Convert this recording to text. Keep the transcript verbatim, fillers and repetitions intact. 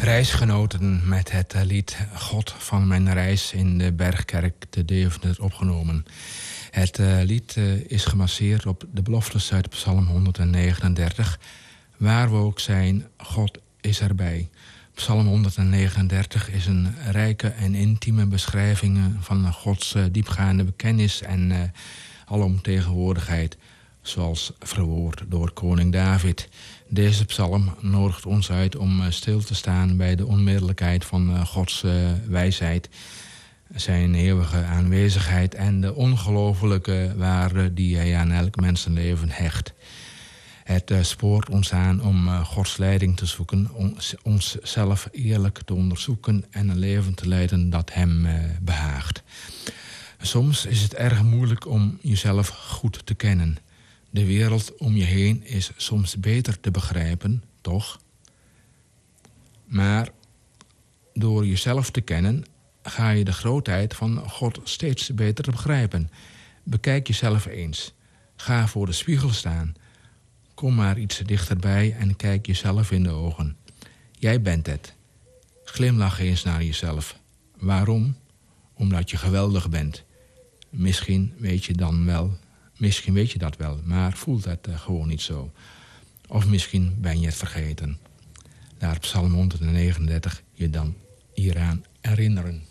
Reisgenoten met het lied God van mijn reis in de Bergkerk te Deventer opgenomen. Het uh, lied uh, is gemasseerd op de beloftes uit Psalm honderdnegenendertig. Waar we ook zijn, God is erbij. Psalm honderdnegenendertig is een rijke en intieme beschrijving van Gods uh, diepgaande bekennis en uh, alomtegenwoordigheid, zoals verwoord door koning David. Deze psalm nodigt ons uit om stil te staan bij de onmiddellijkheid van Gods uh, wijsheid, zijn eeuwige aanwezigheid en de ongelofelijke waarde die hij aan elk mensenleven hecht. Het uh, spoort ons aan om uh, Gods leiding te zoeken, ons, onszelf eerlijk te onderzoeken en een leven te leiden dat hem uh, behaagt. Soms is het erg moeilijk om jezelf goed te kennen. De wereld om je heen is soms beter te begrijpen, toch? Maar door jezelf te kennen ga je de grootheid van God steeds beter begrijpen. Bekijk jezelf eens. Ga voor de spiegel staan. Kom maar iets dichterbij en kijk jezelf in de ogen. Jij bent het. Glimlach eens naar jezelf. Waarom? Omdat je geweldig bent. Misschien weet je dan wel... Misschien weet je dat wel, maar voelt het uh, gewoon niet zo. Of misschien ben je het vergeten. Laat Psalm honderdnegenendertig je dan hieraan herinneren.